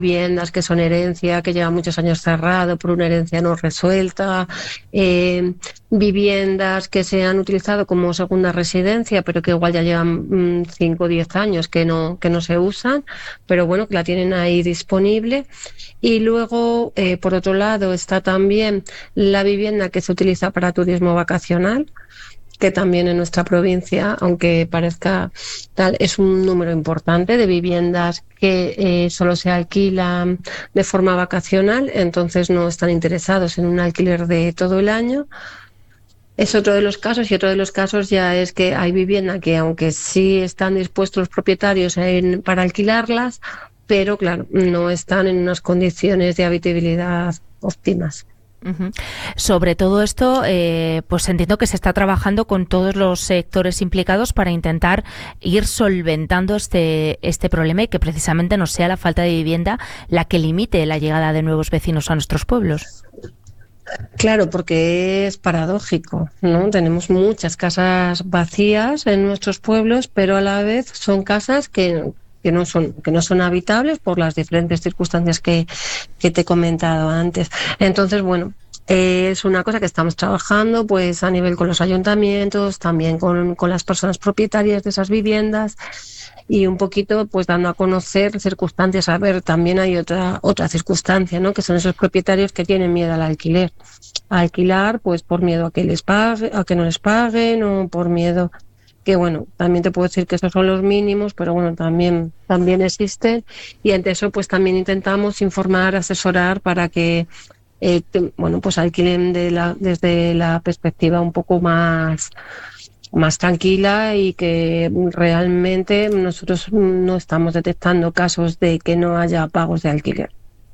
viviendas que son herencia, que llevan muchos años cerrado por una herencia no resuelta, viviendas que se han utilizado como segunda residencia, pero que igual ya llevan 5 o 10 años que no se usan, pero bueno, que la tienen ahí disponible. Y luego, por otro lado, está también la vivienda que se utiliza para turismo vacacional, que también en nuestra provincia, aunque parezca tal, es un número importante de viviendas que solo se alquilan de forma vacacional, entonces no están interesados en un alquiler de todo el año. Es otro de los casos, y otro de los casos ya es que hay vivienda que, aunque sí están dispuestos los propietarios para alquilarlas, pero claro, no están en unas condiciones de habitabilidad óptimas. Uh-huh. Sobre todo esto, pues entiendo que se está trabajando con todos los sectores implicados para intentar ir solventando este problema y que precisamente no sea la falta de vivienda la que limite la llegada de nuevos vecinos a nuestros pueblos. Claro, porque es paradójico, ¿no? Tenemos muchas casas vacías en nuestros pueblos, pero a la vez son casas que no son habitables por las diferentes circunstancias que te he comentado antes. Entonces, bueno, es una cosa que estamos trabajando pues a nivel con los ayuntamientos, también con las personas propietarias de esas viviendas, y un poquito pues dando a conocer circunstancias. A ver, también hay otra circunstancia, ¿no? Que son esos propietarios que tienen miedo al alquiler. A alquilar pues por miedo a que a que no les paguen, o por miedo que, bueno, también te puedo decir que esos son los mínimos, pero bueno, también existen, y ante eso pues también intentamos informar, asesorar para que bueno, pues alquilen desde la perspectiva un poco más tranquila, y que realmente nosotros no estamos detectando casos de que no haya pagos de alquiler.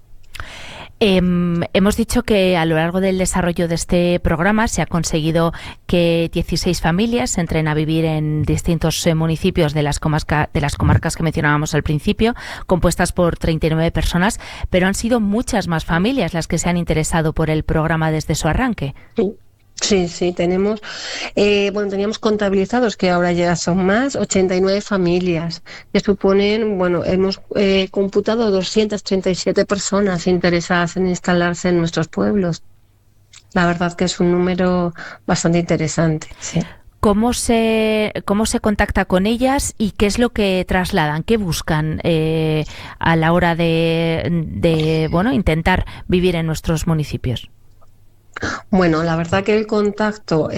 Hemos dicho que a lo largo del desarrollo de este programa se ha conseguido que 16 familias entren a vivir en distintos municipios de las comarcas que mencionábamos al principio, compuestas por 39 personas, pero han sido muchas más familias las que se han interesado por el programa desde su arranque. Sí, tenemos, teníamos contabilizados, que ahora ya son más, 89 familias, que suponen, bueno, hemos computado 237 personas interesadas en instalarse en nuestros pueblos. La verdad que es un número bastante interesante, sí. ¿Cómo se contacta con ellas y qué es lo que trasladan, qué buscan a la hora de intentar vivir en nuestros municipios? Bueno, la verdad que el contacto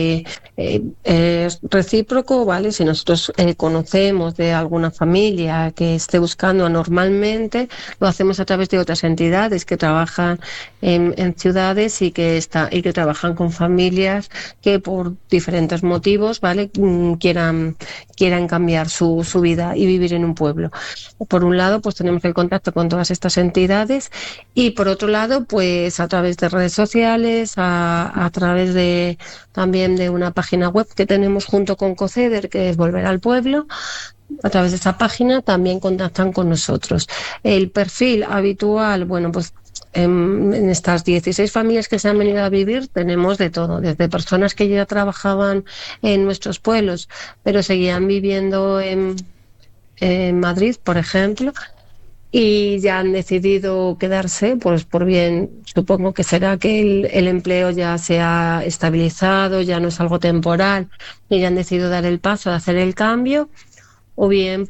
es recíproco, ¿vale? Si nosotros conocemos de alguna familia que esté buscando anormalmente, lo hacemos a través de otras entidades que trabajan en ciudades, y que trabajan con familias que por diferentes motivos, ¿vale? Quieran cambiar su vida y vivir en un pueblo. Por un lado, pues tenemos el contacto con todas estas entidades, y por otro lado, pues a través de redes sociales, a través también de una página web que tenemos junto con COCEDER, que es Volver al Pueblo. A través de esa página también contactan con nosotros. El perfil habitual, bueno, pues en estas 16 familias que se han venido a vivir tenemos de todo, desde personas que ya trabajaban en nuestros pueblos, pero seguían viviendo en Madrid, por ejemplo, y ya han decidido quedarse, pues por bien, supongo que será que el empleo ya se ha estabilizado, ya no es algo temporal, y ya han decidido dar el paso de hacer el cambio, o bien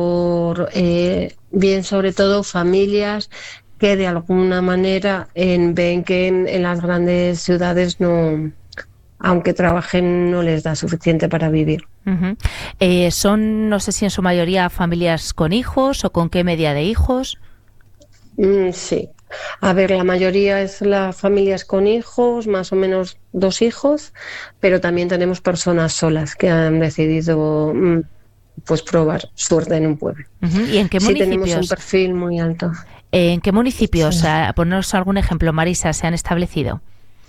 bien sobre todo familias que de alguna manera ven que en las grandes ciudades no, aunque trabajen, no les da suficiente para vivir. Uh-huh. Son, no sé si en su mayoría, familias con hijos o con qué media de hijos. Sí. A ver, la mayoría es las familias con hijos, más o menos 2 hijos, pero también tenemos personas solas que han decidido pues probar suerte en un pueblo. Uh-huh. ¿Y en qué municipios? Sí, tenemos un perfil muy alto. ¿En qué municipios, ponernos algún ejemplo, Marisa, se han establecido?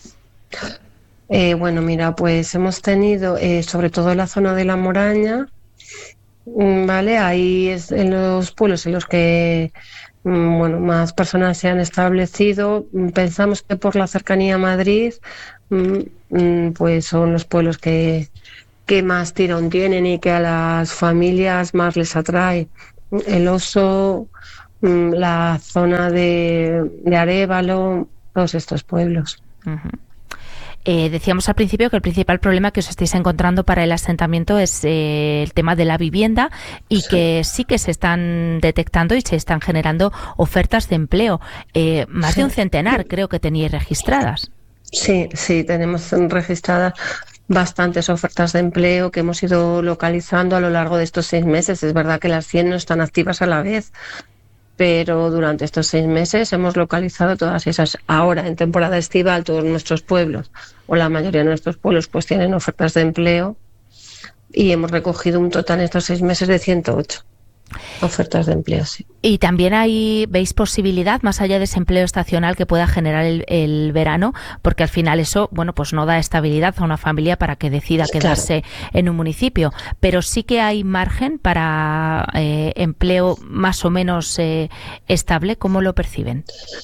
Bueno, mira, pues hemos tenido, sobre todo en la zona de La Moraña, ¿vale? Ahí es en los pueblos en los que más personas se han establecido. Pensamos que por la cercanía a Madrid, pues son los pueblos que más tirón tienen y que a las familias más les atrae. El Oso, la zona de Arévalo, todos estos pueblos. Uh-huh. Decíamos al principio que el principal problema que os estáis encontrando para el asentamiento es el tema de la vivienda y que sí que se están detectando y se están generando ofertas de empleo. Más de un centenar creo que teníais registradas. Sí, tenemos registradas bastantes ofertas de empleo que hemos ido localizando a lo largo de estos 6 meses. Es verdad que las 100 no están activas a la vez, pero durante estos 6 meses hemos localizado todas esas. Ahora, en temporada estival, todos nuestros pueblos, o la mayoría de nuestros pueblos, pues tienen ofertas de empleo y hemos recogido un total en estos 6 meses de 108 ofertas de empleo, sí. Y también veis posibilidad, más allá de ese empleo estacional que pueda generar el verano, porque al final eso, bueno, pues no da estabilidad a una familia para que decida quedarse en un municipio, pero sí que hay margen para empleo más o menos estable. ¿Cómo lo perciben?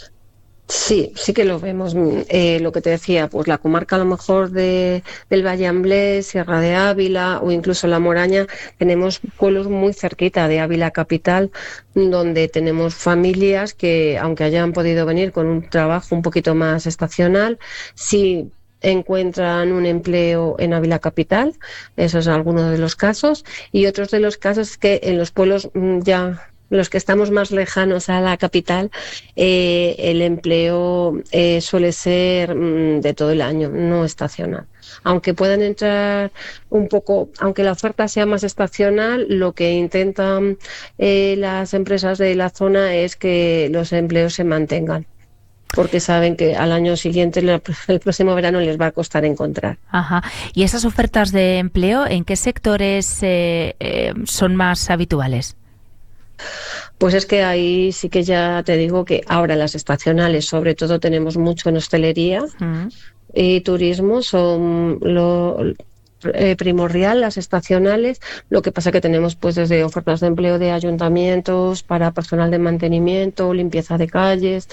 Sí que lo vemos. Lo que te decía, pues la comarca a lo mejor del Valle Amblés, Sierra de Ávila o incluso La Moraña, tenemos pueblos muy cerquita de Ávila capital, donde tenemos familias que, aunque hayan podido venir con un trabajo un poquito más estacional, sí encuentran un empleo en Ávila capital. Eso es alguno de los casos. Y otros de los casos es que en los pueblos ya los que estamos más lejanos a la capital, el empleo suele ser de todo el año, no estacional. Aunque puedan entrar un poco, aunque la oferta sea más estacional, lo que intentan las empresas de la zona es que los empleos se mantengan, porque saben que al año siguiente, el próximo verano, les va a costar encontrar. Ajá. ¿Y esas ofertas de empleo, en qué sectores son más habituales? Pues es que ahí sí que ya te digo que ahora las estacionales, sobre todo, tenemos mucho en hostelería y turismo, son lo primordial, las estacionales. Lo que pasa que tenemos pues desde ofertas de empleo de ayuntamientos para personal de mantenimiento, limpieza de calles.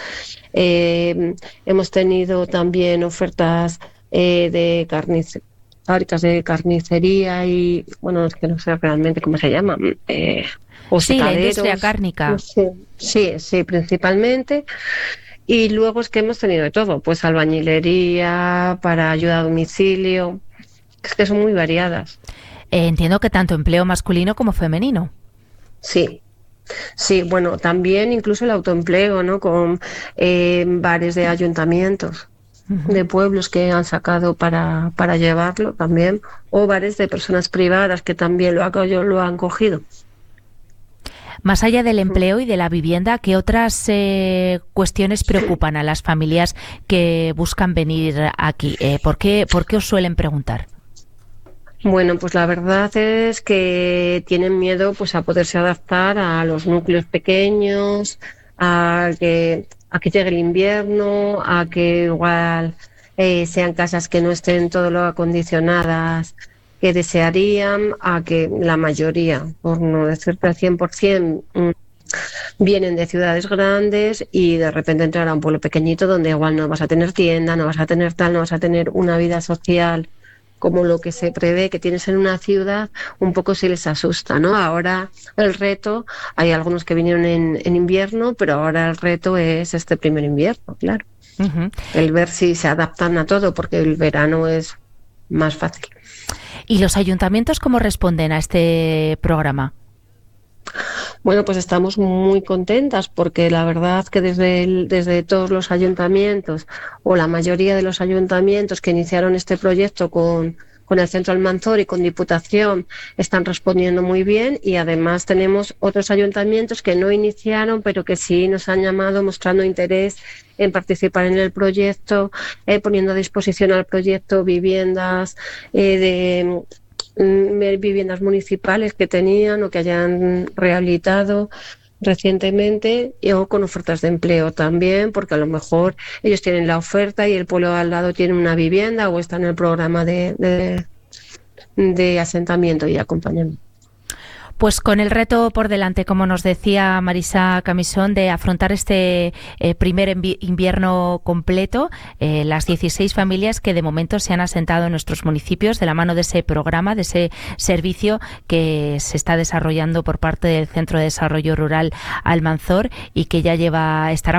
Hemos tenido también ofertas de fábricas de carnicería y, bueno, es que no sé realmente cómo se llama, o Sí, la secaderos. industria cárnica. No sé. Sí, principalmente. Y luego es que hemos tenido de todo, pues albañilería, para ayuda a domicilio, es que son muy variadas. Entiendo que tanto empleo masculino como femenino. Sí, bueno, también incluso el autoempleo, ¿no? Con bares de ayuntamientos, de pueblos que han sacado para llevarlo también, o bares de personas privadas que también lo han cogido. Más allá del empleo y de la vivienda, ¿qué otras cuestiones preocupan a las familias que buscan venir aquí? ¿Por qué os suelen preguntar? Bueno, pues la verdad es que tienen miedo pues a poderse adaptar a los núcleos pequeños, a que llegue el invierno, a que igual sean casas que no estén todo lo acondicionadas que desearían, a que la mayoría, por no decirte al 100%, vienen de ciudades grandes y de repente entrar a un pueblo pequeñito donde igual no vas a tener tienda, no vas a tener tal, no vas a tener una vida social como lo que se prevé que tienes en una ciudad, un poco se les asusta, ¿no? Ahora el reto, hay algunos que vinieron en invierno, pero ahora el reto es este primer invierno, claro. Uh-huh. El ver si se adaptan a todo, porque el verano es más fácil. ¿Y los ayuntamientos cómo responden a este programa? Bueno, pues estamos muy contentas porque la verdad que desde todos los ayuntamientos o la mayoría de los ayuntamientos que iniciaron este proyecto con el Centro Almanzor y con Diputación están respondiendo muy bien, y además tenemos otros ayuntamientos que no iniciaron pero que sí nos han llamado mostrando interés en participar en el proyecto, poniendo a disposición al proyecto viviendas viviendas municipales que tenían o que hayan rehabilitado recientemente, o con ofertas de empleo también, porque a lo mejor ellos tienen la oferta y el pueblo al lado tiene una vivienda o está en el programa de asentamiento y acompañamiento. Pues con el reto por delante, como nos decía Marisa Camisón, de afrontar este primer invierno completo, las 16 familias que de momento se han asentado en nuestros municipios de la mano de ese programa, de ese servicio que se está desarrollando por parte del Centro de Desarrollo Rural Almanzor y que ya estará